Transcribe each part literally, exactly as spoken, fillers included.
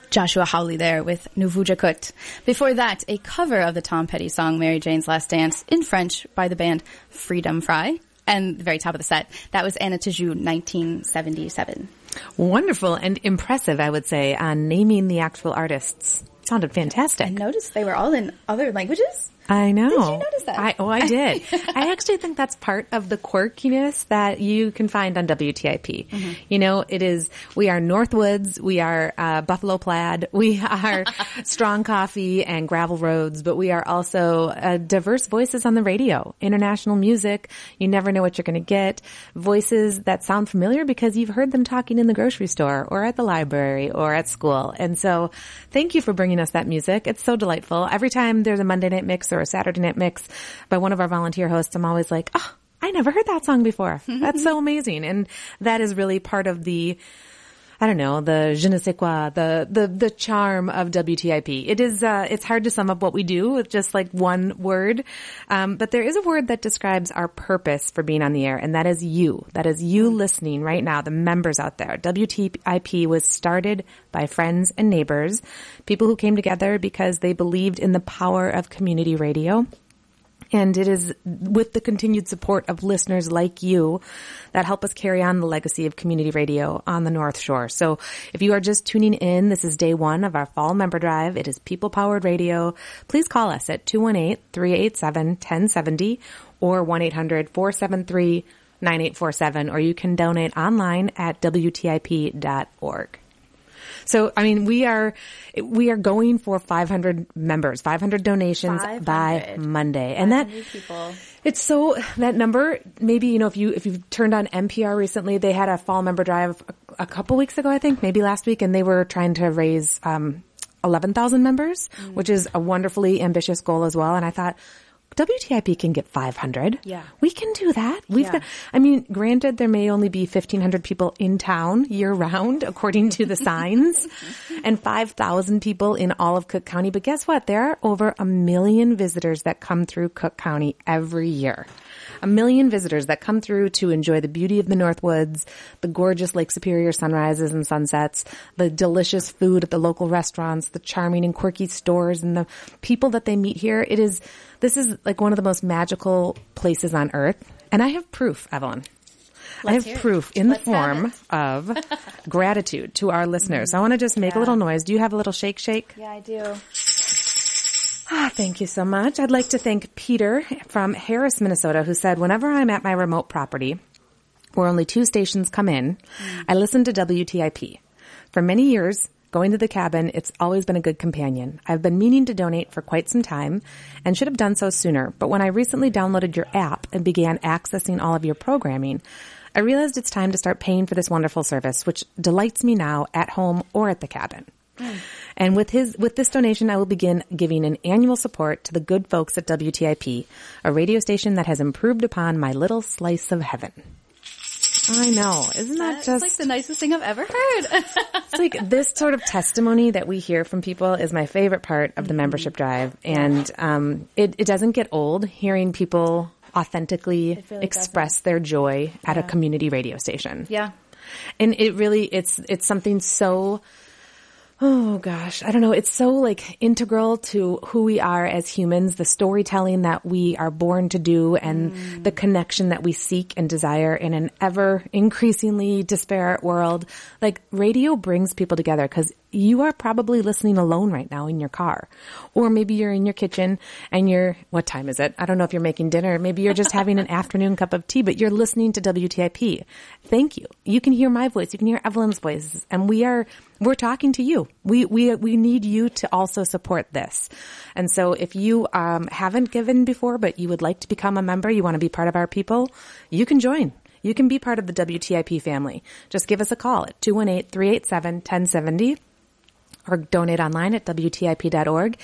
Joshua Howley there with Nouveau Jakut. Before that, a cover of the Tom Petty song Mary Jane's Last Dance in French by the band Freedom Fry. And the very top of the set, that was Anna Tijoux, nineteen seventy-seven. Wonderful and impressive, I would say, on naming the actual artists. Sounded fantastic. I noticed they were all in other languages. I know. Did you notice that? I, oh, I did. I actually think that's part of the quirkiness that you can find on W T I P. Mm-hmm. You know, it is, we are Northwoods, we are uh, Buffalo Plaid, we are Strong Coffee and Gravel Roads, but we are also uh, diverse voices on the radio, international music. You never know what you're going to get. Voices that sound familiar because you've heard them talking in the grocery store or at the library or at school. And so thank you for bringing us that music. It's so delightful. Every time there's a Monday night mix or a Saturday night mix by one of our volunteer hosts, I'm always like, oh, I never heard that song before. That's so amazing. And that is really part of the, I don't know, the je ne sais quoi, the, the, the charm of W T I P. It is, uh, it's hard to sum up what we do with just like one word. Um, but there is a word that describes our purpose for being on the air, and that is you. That is you listening right now, the members out there. W T I P was started by friends and neighbors, people who came together because they believed in the power of community radio. And it is with the continued support of listeners like you that help us carry on the legacy of community radio on the North Shore. So if you are just tuning in, this is day one of our fall member drive. It is people-powered radio. Please call us at two one eight, three eight seven, one oh seven oh or one eight hundred, four seven three, nine eight four seven, or you can donate online at W T I P dot org. So, I mean, we are, we are going for five hundred members, five hundred donations five hundred by Monday. And that, people. It's so, that number, maybe, you know, if you, if you've turned on N P R recently, they had a fall member drive a, a couple weeks ago, I think, maybe last week, and they were trying to raise, um, eleven thousand members, mm. which is a wonderfully ambitious goal as well. And I thought, W T I P can get five hundred. Yeah. We can do that. We've yeah. got, I mean, granted, there may only be fifteen hundred people in town year round, according to the signs, and five thousand people in all of Cook County. But guess what? There are over a million visitors that come through Cook County every year. A million visitors that come through to enjoy the beauty of the Northwoods, the gorgeous Lake Superior sunrises and sunsets, the delicious food at the local restaurants, the charming and quirky stores, and the people that they meet here. It is, this is like one of the most magical places on earth. And I have proof, Evelyn. Let's I have proof in Let's the form of gratitude to our listeners. Mm-hmm. I want to just make yeah. a little noise. Do you have a little shake shake? Yeah, I do. Ah, thank you so much. I'd like to thank Peter from Harris, Minnesota, who said, whenever I'm at my remote property, where only two stations come in, mm. I listen to W T I P. For many years, going to the cabin, it's always been a good companion. I've been meaning to donate for quite some time and should have done so sooner. But when I recently downloaded your app and began accessing all of your programming, I realized it's time to start paying for this wonderful service, which delights me now at home or at the cabin. Mm. And with his, with this donation, I will begin giving an annual support to the good folks at W T I P, a radio station that has improved upon my little slice of heaven. I know. Isn't that That's just like the nicest thing I've ever heard? It's like this sort of testimony that we hear from people is my favorite part of the membership drive. And, um, it, it doesn't get old hearing people authentically really express doesn't. their joy at yeah. a community radio station. Yeah. And it really, it's, it's something so, oh gosh, I don't know. It's so like integral to who we are as humans, the storytelling that we are born to do and mm. the connection that we seek and desire in an ever increasingly disparate world. Like radio brings people together because you are probably listening alone right now in your car, or maybe you're in your kitchen and you're, what time is it? I don't know if you're making dinner. Maybe you're just having an afternoon cup of tea, but you're listening to W T I P. Thank you. You can hear my voice. You can hear Evelyn's voice, and we are, we're talking to you. We, we, we need you to also support this. And so if you, um, haven't given before, but you would like to become a member, you want to be part of our people, you can join. You can be part of the W T I P family. Just give us a call at two one eight, three eight seven, one oh seven oh or donate online at W T I P dot org.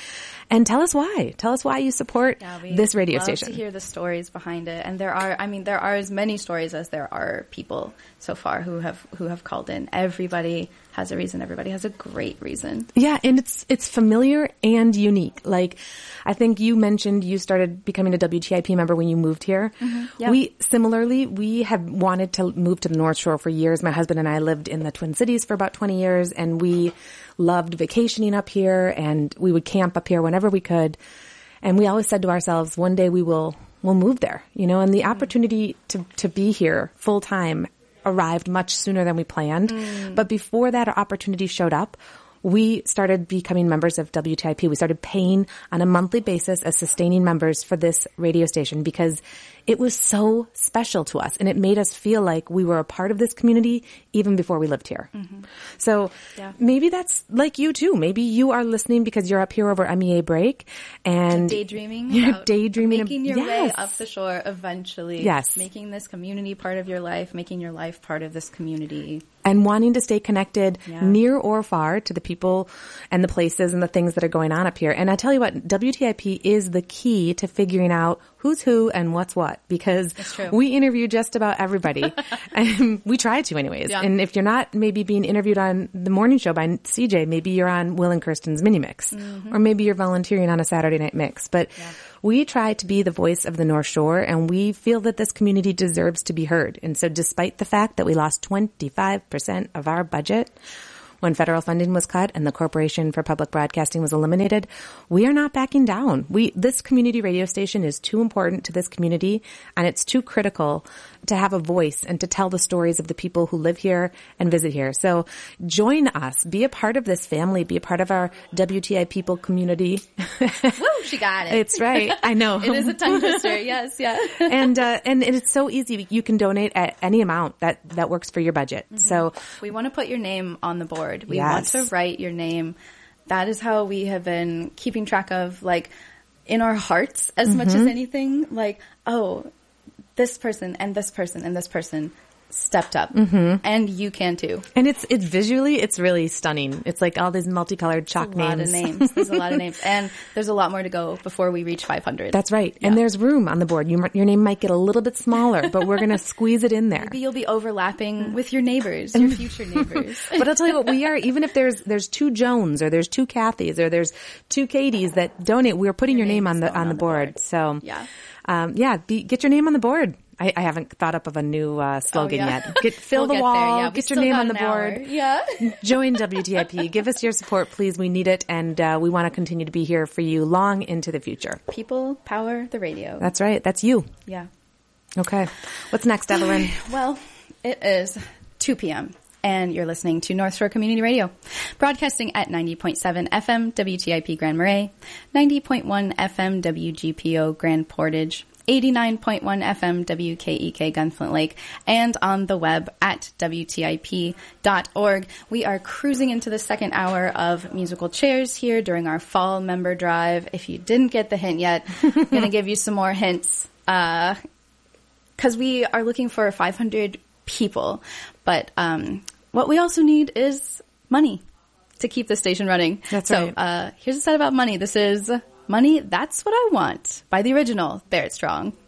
And tell us why. Tell us why you support Yeah, we this radio love station. to hear the stories behind it. And there are, I mean, there are as many stories as there are people so far who have who have called in. Everybody has a reason. Everybody has a great reason. Yeah, and it's it's familiar and unique. Like, I think you mentioned you started becoming a W T I P member when you moved here. Mm-hmm. Yeah. We similarly, we have wanted to move to the North Shore for years. My husband and I lived in the Twin Cities for about twenty years, and we loved vacationing up here, and we would camp up here whenever we could. And we always said to ourselves, one day we will we'll move there, you know. And the opportunity to to be here full time arrived much sooner than we planned. Mm. But before that opportunity showed up, we started becoming members of W T I P. We started paying on a monthly basis as sustaining members for this radio station because it was so special to us, and it made us feel like we were a part of this community even before we lived here. Mm-hmm. So yeah. maybe that's like you too. Maybe you are listening because you're up here over M E A break and daydreaming. You're about daydreaming. Making your yes. way up the shore eventually. Yes. Making this community part of your life, making your life part of this community. And wanting to stay connected yeah. near or far to the people and the places and the things that are going on up here. And I tell you what, W T I P is the key to figuring out who's who and what's what, because we interview just about everybody. And we try to anyways. Yeah. And if you're not maybe being interviewed on the morning show by C J, maybe you're on Will and Kirsten's mini mix, mm-hmm. or maybe you're volunteering on a Saturday night mix. But yeah. we try to be the voice of the North Shore, and we feel that this community deserves to be heard. And so despite the fact that we lost twenty-five percent of our budget when federal funding was cut and the Corporation for Public Broadcasting was eliminated, we are not backing down. We, this community radio station is too important to this community, and it's too critical to have a voice and to tell the stories of the people who live here and visit here. So join us. Be a part of this family. Be a part of our W T I people community. Woo, she got it. It's right. I know. It is a tongue twister. Yes, yeah. and, uh, and it's so easy. You can donate at any amount that, that works for your budget. Mm-hmm. So we want to put your name on the board. We yes. want to write your name. That is how we have been keeping track of, like, in our hearts as mm-hmm. much as anything, like, oh, this person and this person and this person stepped up, mm-hmm. and you can too. And it's it's visually, it's really stunning. It's like all these multicolored chalk names. A lot names. of names. There's a lot of names, and there's a lot more to go before we reach five hundred. That's right. Yeah. And there's room on the board. You, your name might get a little bit smaller, but we're going to squeeze it in there. Maybe you'll be overlapping with your neighbors, your future neighbors. But I'll tell you what, we are, even if there's there's two Jones or there's two Kathys or there's two Katies that donate, we're putting your, your name on the on, on the, board. board. So yeah, um, yeah, be, get your name on the board. I, I haven't thought up of a new uh, slogan oh, yeah. yet. Get fill we'll the get wall. There, yeah. Get your name on the board. Hour. Yeah. Join W T I P. Give us your support, please. We need it, and uh, we want to continue to be here for you long into the future. People power the radio. That's right. That's you. Yeah. Okay. What's next, Evelyn? Well, it is two p.m. and you're listening to North Shore Community Radio, broadcasting at ninety point seven F M W T I P Grand Marais, ninety point one F M W G P O Grand Portage, eighty-nine point one F M W K E K Gunflint Lake, and on the web at W T I P dot org. We are cruising into the second hour of musical chairs here during our fall member drive. If you didn't get the hint yet, I'm going to give you some more hints, uh, because we are looking for five hundred people. But um, what we also need is money to keep the station running. That's so, right. uh, here's a set about money. This is Money, That's What I Want by the original Barrett Strong.